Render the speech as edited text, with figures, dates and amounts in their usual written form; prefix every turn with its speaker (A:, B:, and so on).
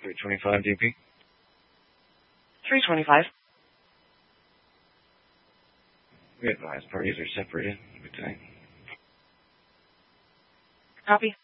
A: 325 DP.
B: 325.
A: We advise parties are separated. Good time.
B: Copy.